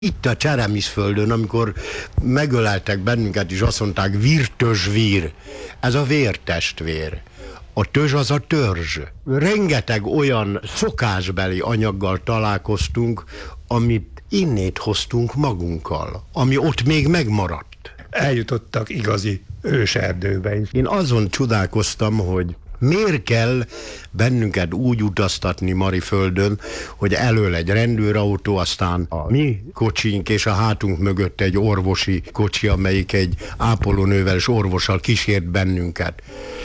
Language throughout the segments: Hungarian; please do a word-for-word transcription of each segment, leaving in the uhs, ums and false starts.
Itt a Cseremiszföldön, amikor megöleltek bennünket, és azt mondták, vír-törzs-vír. Ez a vértestvér. A törzs az a törzs. Rengeteg olyan szokásbeli anyaggal találkoztunk, amit innét hoztunk magunkkal, ami ott még megmaradt. Eljutottak igazi őserdőbe is. Én azon csodálkoztam, hogy miért kell bennünket úgy utaztatni Mariföldön, hogy elől egy rendőrautó, aztán a mi kocsink, és a hátunk mögött egy orvosi kocsi, amelyik egy ápolónővel és orvossal kísért bennünket.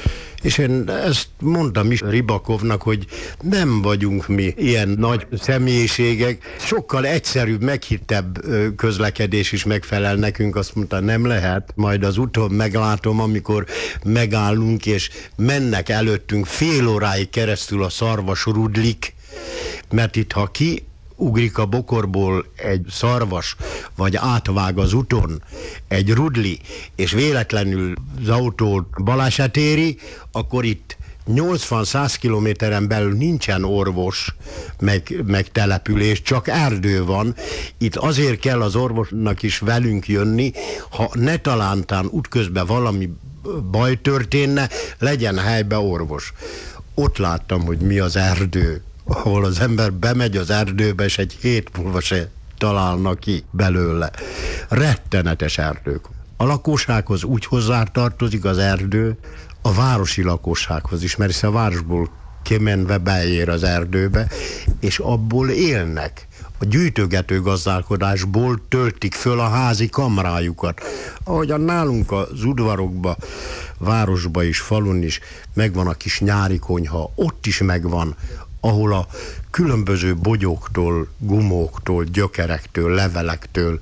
És én ezt mondtam is Ribakovnak, hogy nem vagyunk mi ilyen nagy személyiségek, sokkal egyszerűbb, meghittebb közlekedés is megfelel nekünk. Azt mondta, nem lehet, majd az utóbb meglátom, amikor megállunk, és mennek előttünk fél óráig keresztül a szarvas rudlik, mert itt, ha ki ugrik a bokorból egy szarvas, vagy átvág az úton egy rudli, és véletlenül az autót baleset éri, akkor itt nyolcvan-száz kilométeren belül nincsen orvos, meg, meg település, csak erdő van. Itt azért kell az orvosnak is velünk jönni, ha ne talántán útközben valami baj történne, legyen helybe orvos. Ott láttam, hogy mi az erdő, ahol az ember bemegy az erdőbe, és egy hét múlva se találnak ki belőle. Rettenetes erdők. A lakossághoz úgy hozzátartozik az erdő, a városi lakossághoz is, mert a városból kimenve beér az erdőbe, és abból élnek. A gyűjtögető gazdálkodásból töltik föl a házi kamrájukat. Ahogyan nálunk az udvarokba, városba is, falun is megvan a kis nyári konyha, ott is megvan, ahol a különböző bogyóktól, gumóktól, gyökerektől, levelektől,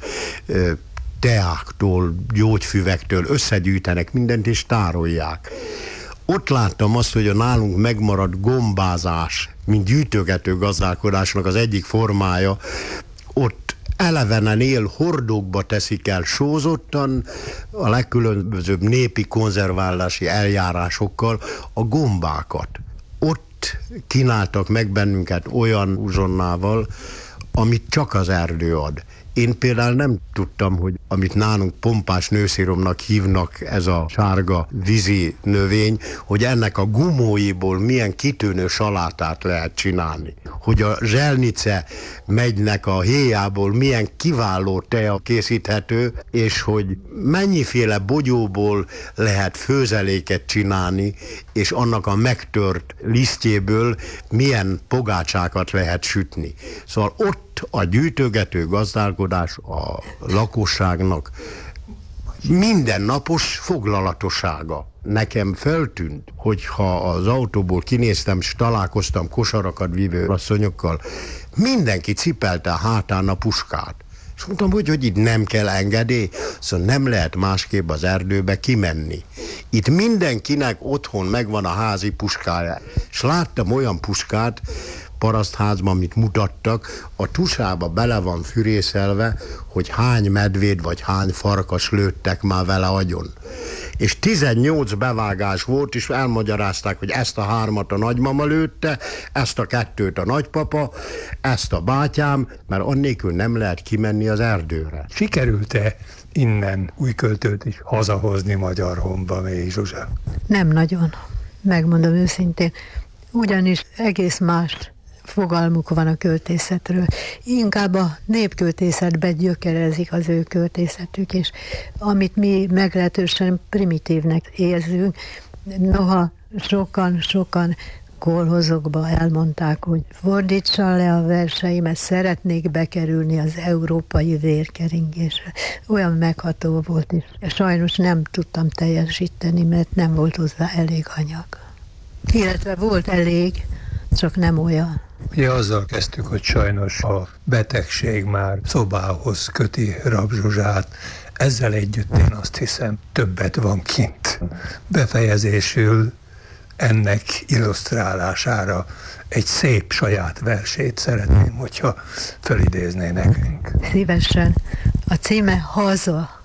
teáktól, gyógyfüvektől összegyűjtenek mindent és tárolják. Ott láttam azt, hogy a nálunk megmaradt gombázás, mint gyűjtögető gazdálkodásnak az egyik formája, ott elevenen él, hordókba teszik el sózottan, a legkülönbözőbb népi konzerválási eljárásokkal a gombákat. Ott kínáltak meg bennünket olyan uzsonnával, amit csak az erdő ad. Én például nem tudtam, hogy amit nálunk pompás nőszíromnak hívnak, ez a sárga vízi növény, hogy ennek a gumóiból milyen kitűnő salátát lehet csinálni. Hogy a zselnice megynek a héjából milyen kiváló tea készíthető, és hogy mennyiféle bogyóból lehet főzeléket csinálni, és annak a megtört lisztjéből milyen pogácsákat lehet sütni. Szóval ott a gyűjtögető gazdálkodás a lakosságnak mindennapos foglalatossága. Nekem feltűnt, hogyha az autóból kinéztem, és találkoztam kosarakat vívő asszonyokkal, mindenki cipelte a hátán a puskát. És mondtam, hogy, hogy itt nem kell engedély, szóval nem lehet másképp az erdőbe kimenni. Itt mindenkinek otthon megvan a házi puskája. És láttam olyan puskát, parasztházban, amit mutattak, a tusába bele van fűrészelve, hogy hány medvéd vagy hány farkas lőttek már vele agyon. És tizennyolc bevágás volt, és elmagyarázták, hogy ezt a hármat a nagymama lőtte, ezt a kettőt a nagypapa, ezt a bátyám, mert annélkül nem lehet kimenni az erdőre. Sikerült-e innen Újköltőt is hazahozni Magyarhomba, Mély Zsuzsa? Nem nagyon, megmondom őszintén. Ugyanis egész más fogalmuk van a költészetről. Inkább a népköltészetben gyökerezik az ő költészetük, és amit mi meglehetősen primitívnek érzünk, noha sokan-sokan kolhozokba elmondták, hogy fordítsam le a verseimet, szeretnék bekerülni az európai vérkeringésre. Olyan megható volt, és sajnos nem tudtam teljesíteni, mert nem volt hozzá elég anyag. Illetve volt elég, csak nem olyan. Ugye azzal kezdtük, hogy sajnos a betegség már szobához köti Rabb Zsuzsát. Ezzel együtt én azt hiszem, többet van kint. Befejezésül ennek illusztrálására egy szép saját versét szeretném, hogyha felidézné nekünk. Szívesen. A címe Haza.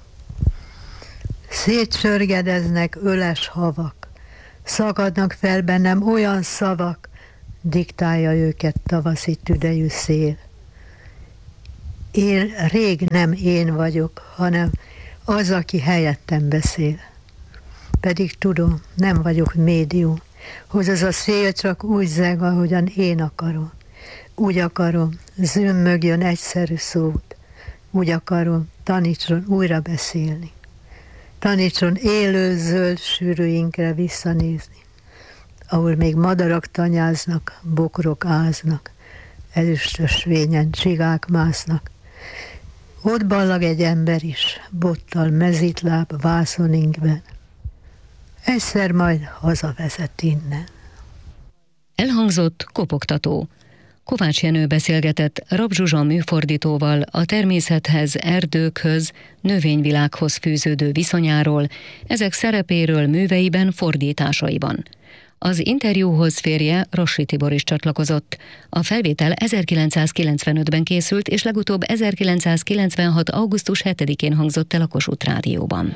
Szétsörgedeznek öles havak, szakadnak fel bennem olyan szavak, diktálja őket tavaszi tüdejű szél. én rég nem én vagyok, hanem az, aki helyettem beszél. Pedig tudom, nem vagyok médium. Hogy az a szél csak úgy zeg, ahogyan én akarom. Úgy akarom, zümmögjön egyszerű szót. Úgy akarom, tanítson újra beszélni. Tanítson élő zöld sűrűinkre visszanézni, ahol még madarak tanyáznak, bokrok áznak, ezüstösvényen csigák másznak. Ott ballag egy ember is, bottal mezitláb vászoninkben. Egyszer majd hazavezet innen. Elhangzott kopogtató. Kovács Jenő beszélgetett Rabb Zsuzsa műfordítóval a természethez, erdőkhöz, növényvilághoz fűződő viszonyáról, ezek szerepéről műveiben, fordításaiban. Az interjúhoz férje, Rossi Tibor is csatlakozott. A felvétel ezerkilencszázkilencvenötben készült, és legutóbb ezerkilencszázkilencvenhat. augusztus hetedikén hangzott el a Kossuth Rádióban.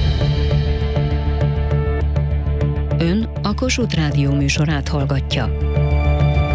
Ön a Kossuth Rádió műsorát hallgatja.